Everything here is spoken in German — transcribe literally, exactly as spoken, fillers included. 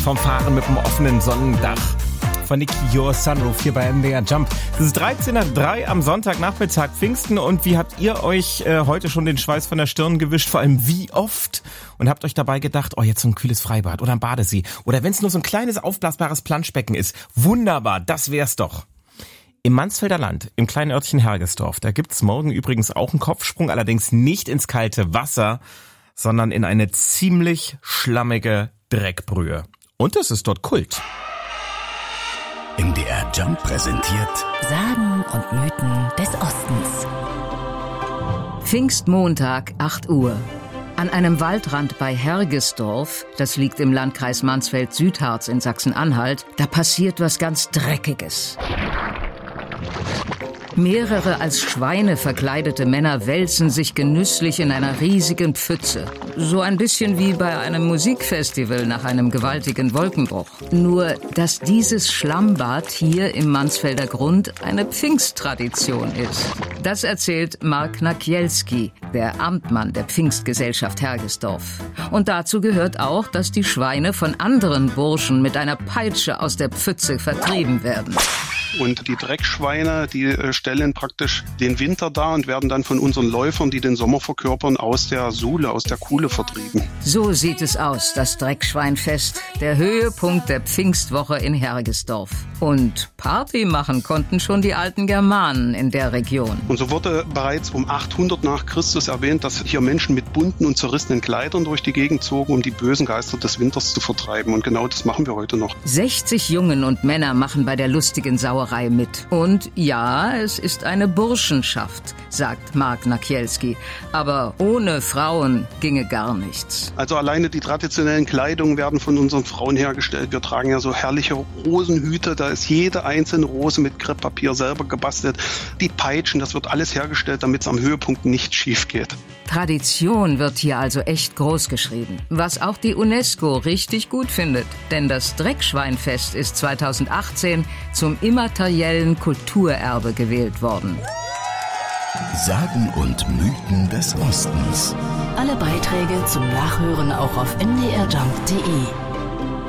Fanfaren mit dem offenen Sonnendach. Von Nicky Your Sunroof hier bei M D R Jump. Es ist dreizehn Uhr drei am Sonntagnachmittag Pfingsten und wie habt ihr euch äh, heute schon den Schweiß von der Stirn gewischt? Vor allem wie oft? Und habt euch dabei gedacht, oh jetzt so ein kühles Freibad oder ein Badesee oder wenn es nur so ein kleines aufblasbares Planschbecken ist. Wunderbar, das wär's doch. Im Mansfelder Land, im kleinen Örtchen Hergesdorf, da gibt's morgen übrigens auch einen Kopfsprung, allerdings nicht ins kalte Wasser, sondern in eine ziemlich schlammige Dreckbrühe. Und es ist dort Kult. M D R Jump präsentiert Sagen und Mythen des Ostens. Pfingstmontag, acht Uhr. An einem Waldrand bei Hergesdorf, das liegt im Landkreis Mansfeld-Südharz in Sachsen-Anhalt, da passiert was ganz Dreckiges. Mehrere als Schweine verkleidete Männer wälzen sich genüsslich in einer riesigen Pfütze. So ein bisschen wie bei einem Musikfestival nach einem gewaltigen Wolkenbruch. Nur, dass dieses Schlammbad hier im Mansfelder Grund eine Pfingsttradition ist. Das erzählt Mark Nakielski, der Amtmann der Pfingstgesellschaft Hergesdorf. Und dazu gehört auch, dass die Schweine von anderen Burschen mit einer Peitsche aus der Pfütze vertrieben werden. Und die Dreckschweine, die äh, stellen praktisch den Winter dar und werden dann von unseren Läufern, die den Sommer verkörpern, aus der Sule, aus der Kuhle vertrieben. So sieht es aus, das Dreckschweinfest, der Höhepunkt der Pfingstwoche in Hergesdorf. Und Party machen konnten schon die alten Germanen in der Region. Und so wurde bereits um achthundert nach Christus erwähnt, dass hier Menschen mit bunten und zerrissenen Kleidern durch die Gegend zogen, um die bösen Geister des Winters zu vertreiben. Und genau das machen wir heute noch. sechzig Jungen und Männer machen bei der lustigen Sauerei mit. Und ja, es ist eine Burschenschaft, sagt Mark Nakielski. Aber ohne Frauen ginge gar nichts. Also alleine die traditionellen Kleidungen werden von unseren Frauen hergestellt. Wir tragen ja so herrliche Rosenhüte. Da ist jede einzelne Rose mit Krepppapier selber gebastelt. Die Peitschen, das wird alles hergestellt, damit es am Höhepunkt nicht schief geht. Tradition wird hier also echt groß geschrieben. Was auch die UNESCO richtig gut findet. Denn das Dreckschweinfest ist zweitausendachtzehn zum immateriellen Kulturerbe gewählt worden. Sagen und Mythen des Ostens. Alle Beiträge zum Nachhören auch auf m d r jump punkt d e.